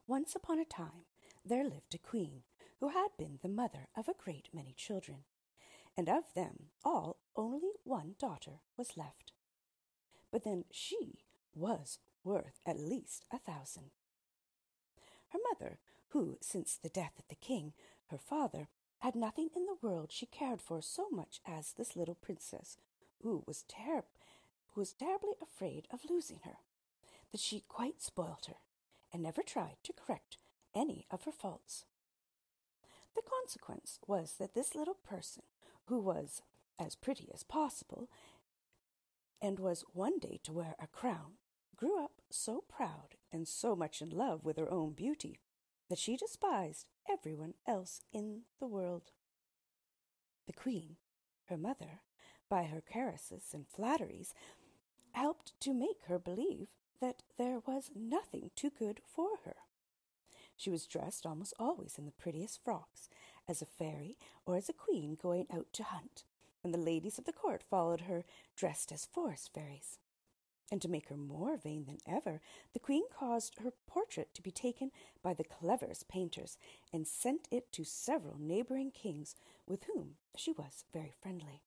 Once upon a time there lived a queen who had been the mother of a great many children, and of them all only one daughter was left. But then she was worth at least 1,000. Her mother, who, since the death of the king, her father, had nothing in the world she cared for so much as this little princess, who was terribly afraid of losing her, that she quite spoilt her, and never tried to correct any of her faults. The consequence was that this little person, who was as pretty as possible, and was one day to wear a crown, grew up so proud and so much in love with her own beauty that she despised everyone else in the world. The queen, her mother, by her caresses and flatteries, helped to make her believe that there was nothing too good for her. She was dressed almost always in the prettiest frocks, as a fairy or as a queen going out to hunt, and the ladies of the court followed her dressed as forest fairies. And to make her more vain than ever, the queen caused her portrait to be taken by the cleverest painters, and sent it to several neighboring kings with whom she was very friendly.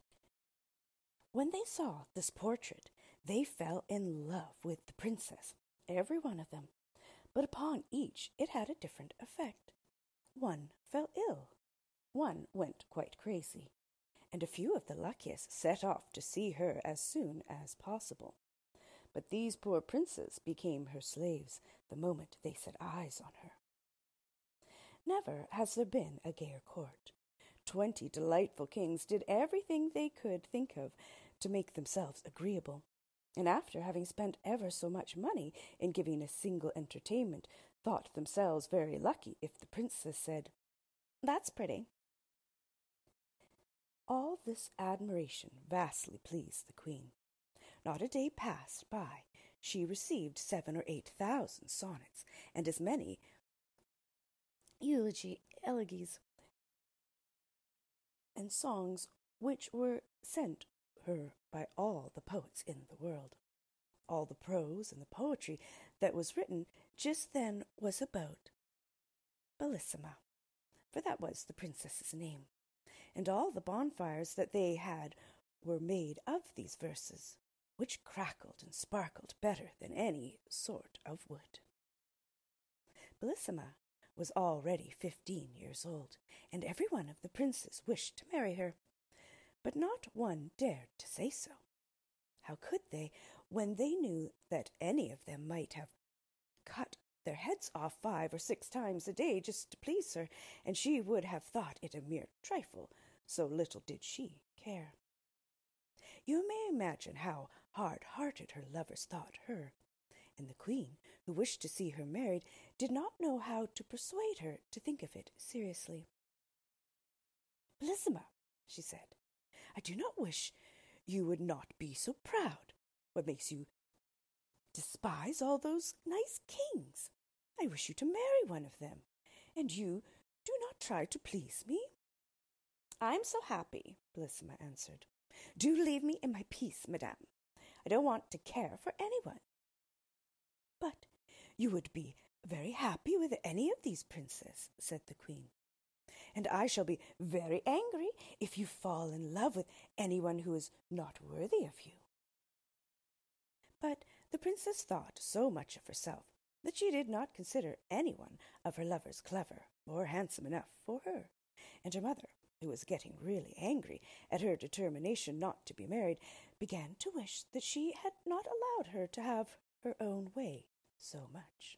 When they saw this portrait, they fell in love with the princess, every one of them, but upon each it had a different effect. One fell ill, one went quite crazy, and a few of the luckiest set off to see her as soon as possible. But these poor princes became her slaves the moment they set eyes on her. Never has there been a gayer court. 20 delightful kings did everything they could think of to make themselves agreeable, and after having spent ever so much money in giving a single entertainment, thought themselves very lucky if the princess said, "That's pretty." All this admiration vastly pleased the queen. Not a day passed by she received 7,000 or 8,000 sonnets, and as many elegies, and songs which were sent her by all the poets in the world. All the prose and the poetry that was written just then was about Bellissima, for that was the princess's name, and all the bonfires that they had were made of these verses, which crackled and sparkled better than any sort of wood. Bellissima was already 15 years old, and every one of the princes wished to marry her, but not one dared to say so. How could they, when they knew that any of them might have cut their heads off 5 or 6 times a day just to please her, and she would have thought it a mere trifle, so little did she care. You may imagine how hard-hearted her lovers thought her, and the queen, who wished to see her married, did not know how to persuade her to think of it seriously. "Bellissima," she said, "I do not wish you would not be so proud. What makes you despise all those nice kings? I wish you to marry one of them, and you do not try to please me." "I'm so happy," Bellissima answered. "Do leave me in my peace, madame. I don't want to care for anyone." "But you would be very happy with any of these princes," said the queen, "and I shall be very angry if you fall in love with anyone who is not worthy of you." But the princess thought so much of herself that she did not consider anyone of her lovers clever or handsome enough for her, and her mother, who was getting really angry at her determination not to be married, began to wish that she had not allowed her to have her own way so much.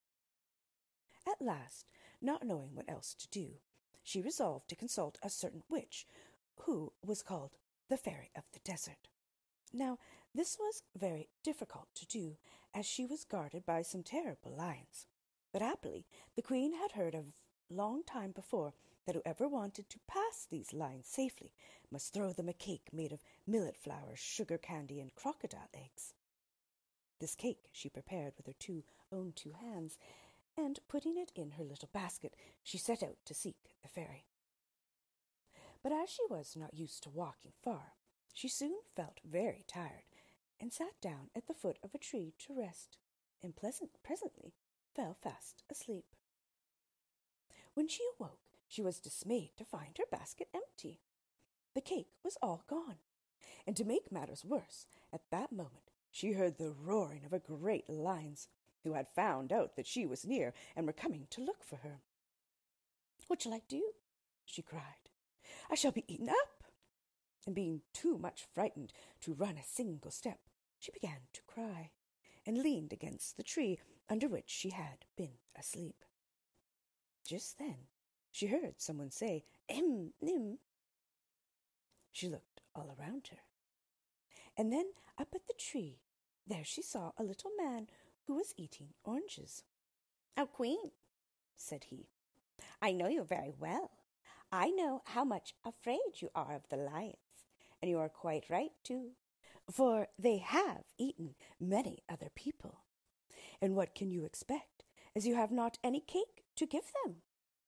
At last, not knowing what else to do, she resolved to consult a certain witch, who was called the Fairy of the Desert. Now, this was very difficult to do, as she was guarded by some terrible lions. But happily the queen had heard a long time before that whoever wanted to pass these lions safely must throw them a cake made of millet flour, sugar candy, and crocodile eggs. This cake she prepared with her own two hands, and putting it in her little basket, she set out to seek the fairy. But as she was not used to walking far, she soon felt very tired, and sat down at the foot of a tree to rest, and presently fell fast asleep. When she awoke, she was dismayed to find her basket empty. The cake was all gone, and to make matters worse, at that moment she heard the roaring of a great lions, who had found out that she was near and were coming to look for her. "What shall I do?" she cried. "I shall be eaten up." And being too much frightened to run a single step, she began to cry, and leaned against the tree under which she had been asleep. Just then she heard someone say, "Nim." She looked all around her, and then up at the tree there she saw a little man who was eating oranges. "Oh, Queen," said he, "I know you very well. I know how much afraid you are of the lions, and you are quite right, too, for they have eaten many other people. And what can you expect, as you have not any cake to give them?"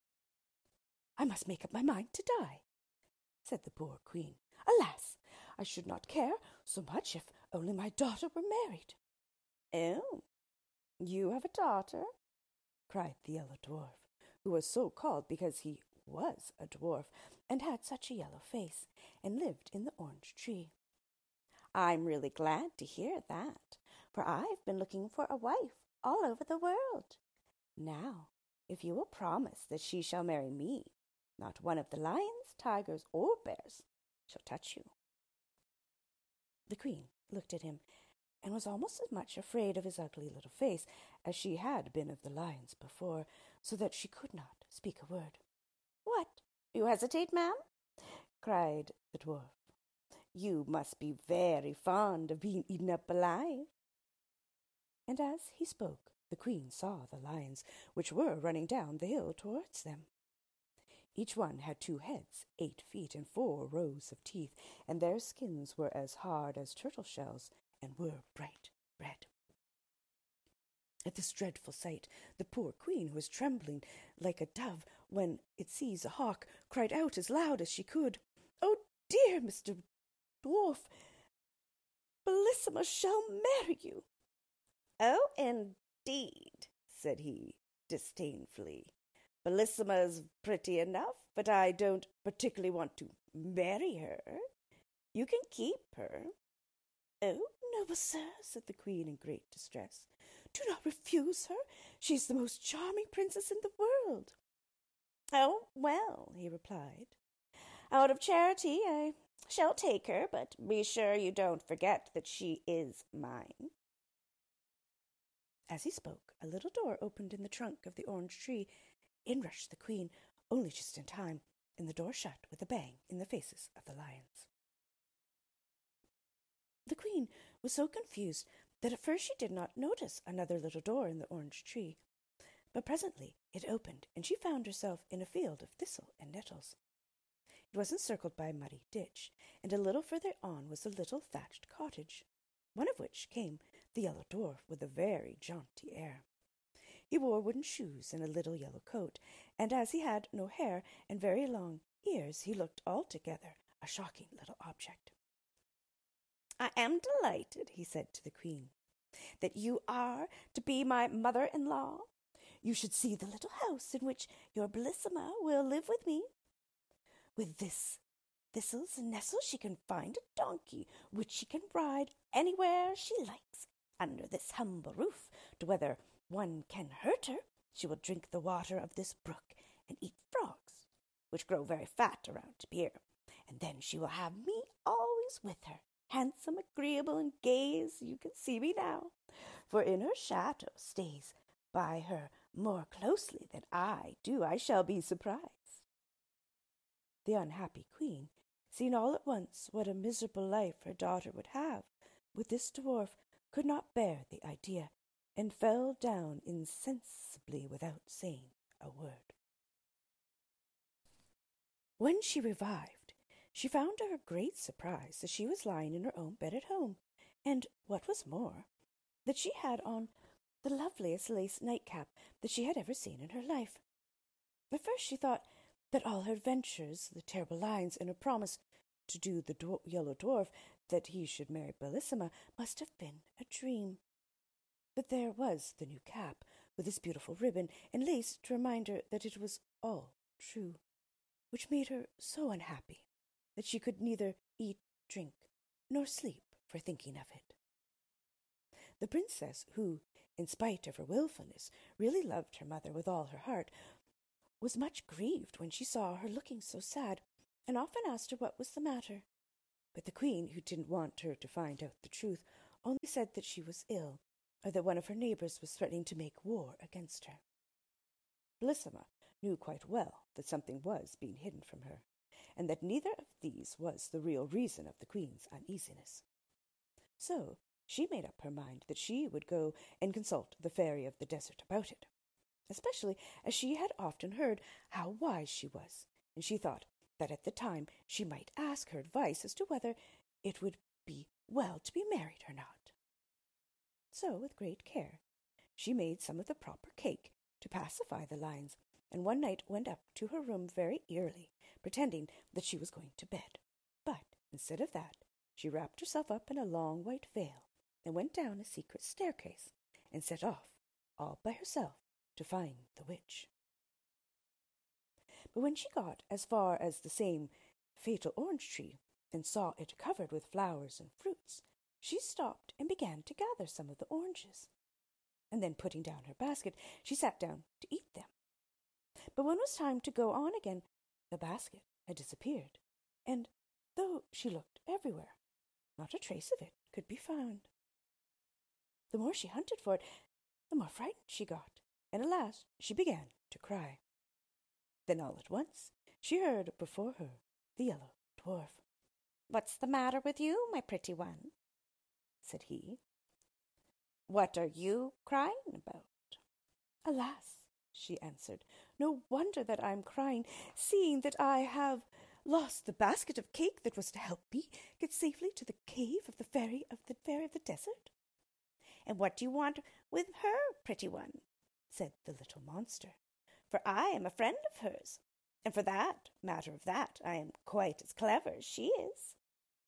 "I must make up my mind to die," said the poor queen. "Alas, I should not care so much if only my daughter were married." "Oh, you have a daughter?" cried the yellow dwarf, who was so called because he was a dwarf and had such a yellow face and lived in the orange tree. "I'm really glad to hear that, for I've been looking for a wife all over the world. Now, if you will promise that she shall marry me, not one of the lions, tigers, or bears shall touch you." The queen looked at him, and was almost as much afraid of his ugly little face as she had been of the lions before, so that she could not speak a word. "What, you hesitate, ma'am?" cried the dwarf. "You must be very fond of being eaten up alive." And as he spoke, the queen saw the lions, which were running down the hill towards them. Each one had 2 heads, 8 feet, and 4 rows of teeth, and their skins were as hard as turtle shells, and were bright red. At this dreadful sight, the poor queen, who was trembling like a dove when it sees a hawk, cried out as loud as she could, "Oh dear, Mr. Dwarf, Bellissima shall marry you." "Oh, indeed," said he disdainfully. "Bellissima is pretty enough, but I don't particularly want to marry her. You can keep her." "Oh, noble sir," said the queen in great distress, "do not refuse her. She is the most charming princess in the world." "Oh, well," he replied, "out of charity I shall take her, but be sure you don't forget that she is mine." As he spoke, a little door opened in the trunk of the orange tree. In rushed the queen, only just in time, and the door shut with a bang in the faces of the lions. The queen was so confused that at first she did not notice another little door in the orange tree, but presently it opened, and she found herself in a field of thistle and nettles. It was encircled by a muddy ditch, and a little further on was a little thatched cottage, one of which came the yellow dwarf with a very jaunty air. He wore wooden shoes and a little yellow coat, and as he had no hair and very long ears, he looked altogether a shocking little object. "I am delighted," he said to the queen, "that you are to be my mother-in-law. You should see the little house in which your Bellissima will live with me. With this thistles and nettles she can find a donkey, which she can ride anywhere she likes. Under this humble roof, to whether one can hurt her, she will drink the water of this brook and eat frogs, which grow very fat around here. And then she will have me always with her, handsome, agreeable, and gay as you can see me now, for in her shadow stays by her more closely than I do. I shall be surprised." The unhappy queen, seeing all at once what a miserable life her daughter would have with this dwarf, could not bear the idea, and fell down insensibly without saying a word. When she revived, she found to her great surprise that she was lying in her own bed at home, and, what was more, that she had on the loveliest lace nightcap that she had ever seen in her life. At first she thought that all her adventures, the terrible lions, and her promise to do the yellow dwarf that he should marry Bellissima must have been a dream. But there was the new cap, with this beautiful ribbon and lace to remind her that it was all true, which made her so unhappy that she could neither eat, drink, nor sleep for thinking of it. The princess, who, in spite of her wilfulness, really loved her mother with all her heart, was much grieved when she saw her looking so sad, and often asked her what was the matter. But the queen, who didn't want her to find out the truth, only said that she was ill, or that one of her neighbors was threatening to make war against her. Bellissima knew quite well that something was being hidden from her, and that neither of these was the real reason of the queen's uneasiness. So she made up her mind that she would go and consult the fairy of the desert about it, especially as she had often heard how wise she was, and she thought that at the time she might ask her advice as to whether it would be well to be married or not. So, with great care, she made some of the proper cake to pacify the lions, and one night went up to her room very early, pretending that she was going to bed. But instead of that, she wrapped herself up in a long white veil, and went down a secret staircase, and set off, all by herself, to find the witch. But when she got as far as the same fatal orange tree, and saw it covered with flowers and fruits, she stopped and began to gather some of the oranges. And then, putting down her basket, she sat down to eat them. But when it was time to go on again, the basket had disappeared, and though she looked everywhere, not a trace of it could be found. The more she hunted for it, the more frightened she got, and at last she began to cry. Then all at once she heard before her the Yellow Dwarf. "What's the matter with you, my pretty one?" said he. "What are you crying about?" "Alas," she answered, "no wonder that I am crying, seeing that I have lost the basket of cake that was to help me get safely to the cave of the fairy of the desert." "And what do you want with her, pretty one?" said the little monster. "For I am a friend of hers, and for that matter of that, I am quite as clever as she is."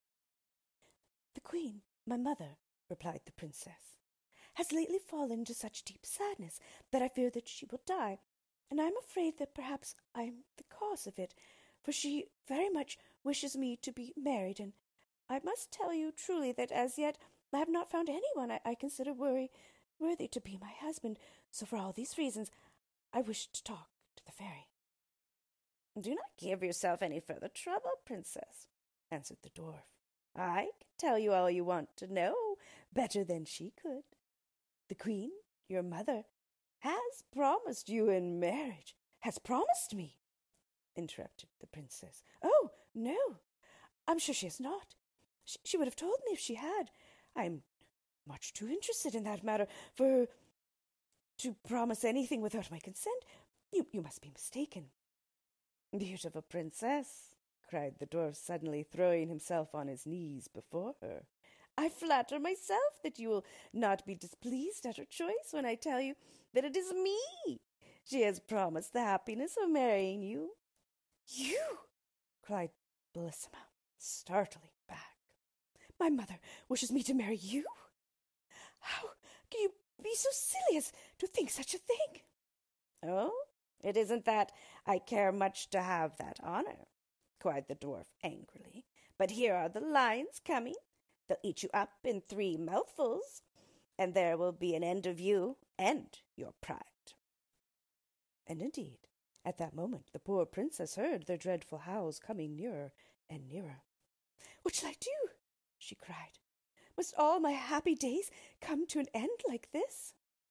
"The queen, my mother," replied the princess, "has lately fallen into such deep sadness that I fear that she will die, and I am afraid that perhaps I am the cause of it, for she very much wishes me to be married, and I must tell you truly that as yet I have not found anyone I consider worthy to be my husband, so for all these reasons I wish to talk to the fairy." "Do not give yourself any further trouble, princess," answered the dwarf. "I can tell you all you want to know better than she could. The queen, your mother, has promised you in marriage." "Has promised me?" interrupted the princess. "Oh, no, I'm sure she has not. She would have told me if she had. I'm much too interested in that matter for her to promise anything without my consent. You must be mistaken." "Beautiful princess," cried the dwarf, suddenly throwing himself on his knees before her, "I flatter myself that you will not be displeased at her choice when I tell you that it is me she has promised the happiness of marrying you." "You!" cried Bellissima, startling back. "My mother wishes me to marry you? How can you be so silly as to think such a thing?" "Oh, it isn't that I care much to have that honor," cried the dwarf angrily. "But here are the lions coming. They'll eat you up in 3 mouthfuls, and there will be an end of you and your pride." And indeed, at that moment the poor princess heard their dreadful howls coming nearer and nearer. "What shall I do?" she cried. "Must all my happy days come to an end like this?"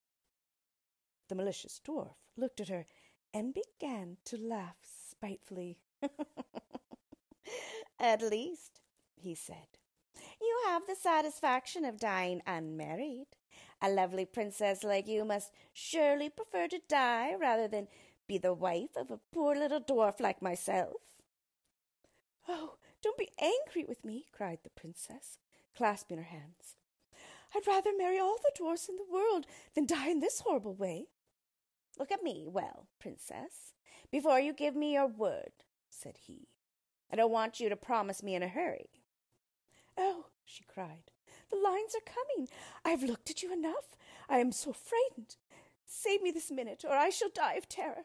The malicious dwarf looked at her and began to laugh spitefully. "At least," he said, "you have the satisfaction of dying unmarried. A lovely princess like you must surely prefer to die rather than be the wife of a poor little dwarf like myself." "Oh, don't be angry with me," cried the princess, clasping her hands. "I'd rather marry all the dwarfs in the world than die in this horrible way." "Look at me well, princess, before you give me your word," said he. "I don't want you to promise me in a hurry." "Oh," she cried, "the lions are coming. I have looked at you enough. I am so frightened. save me this minute, or I shall die of terror."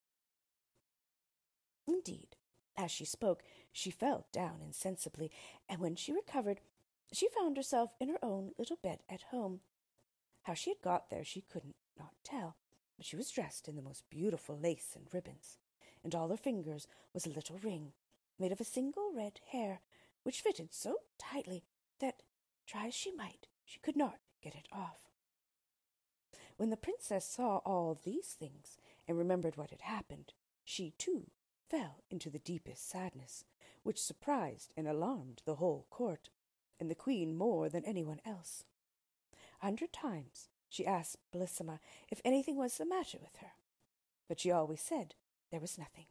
Indeed, as she spoke, she fell down insensibly, and when she recovered, she found herself in her own little bed at home. How she had got there she could not tell, but she was dressed in the most beautiful lace and ribbons, and all her fingers was a little ring made of a single red hair, which fitted so tightly that, try as she might, she could not get it off. When the princess saw all these things and remembered what had happened, she too fell into the deepest sadness, which surprised and alarmed the whole court, and the queen more than anyone else. 100 times she asked Bellissima if anything was the matter with her, but she always said there was nothing.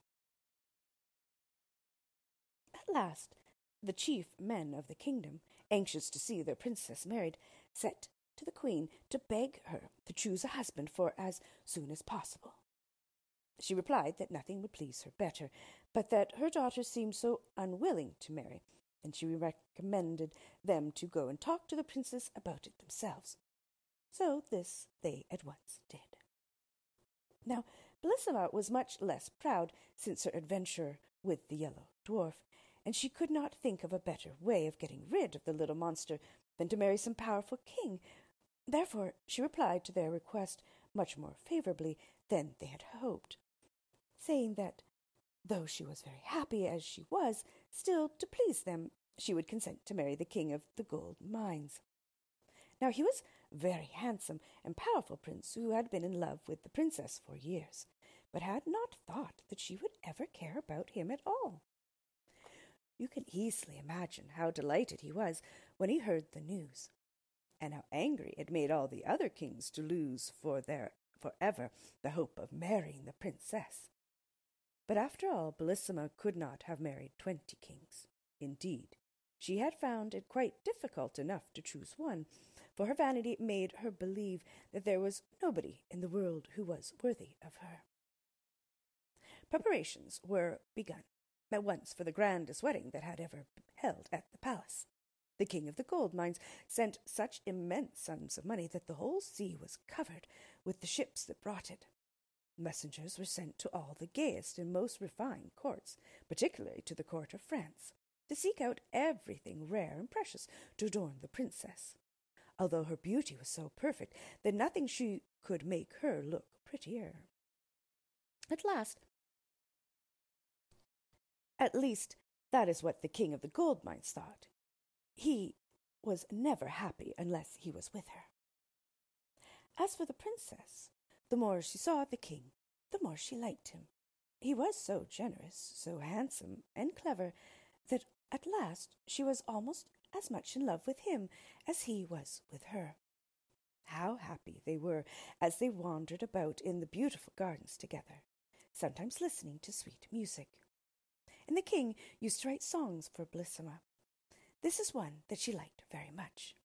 At last, the chief men of the kingdom, anxious to see their princess married, set to the queen to beg her to choose a husband for as soon as possible. She replied that nothing would please her better, but that her daughter seemed so unwilling to marry, and she recommended them to go and talk to the princess about it themselves. So this they at once did. Now, Bellissima was much less proud since her adventure with the yellow dwarf, and she could not think of a better way of getting rid of the little monster than to marry some powerful king. Therefore she replied to their request much more favourably than they had hoped, saying that, though she was very happy as she was, still, to please them, she would consent to marry the king of the gold mines. Now he was a very handsome and powerful prince who had been in love with the princess for years, but had not thought that she would ever care about him at all. You can easily imagine how delighted he was when he heard the news, and how angry it made all the other kings to lose forever the hope of marrying the princess. But after all, Bellissima could not have married 20 kings. Indeed, she had found it quite difficult enough to choose one, for her vanity made her believe that there was nobody in the world who was worthy of her. Preparations were begun at once for the grandest wedding that had ever been held at the palace. The king of the gold mines sent such immense sums of money that the whole sea was covered with the ships that brought it. Messengers were sent to all the gayest and most refined courts, particularly to the court of France, to seek out everything rare and precious to adorn the princess, although her beauty was so perfect that nothing could make her look prettier. At least, that is what the king of the gold mines thought. He was never happy unless he was with her. As for the princess, the more she saw the king, the more she liked him. He was so generous, so handsome and clever, that at last she was almost as much in love with him as he was with her. How happy they were as they wandered about in the beautiful gardens together, sometimes listening to sweet music. And the king used to write songs for Bellissima. This is one that she liked very much.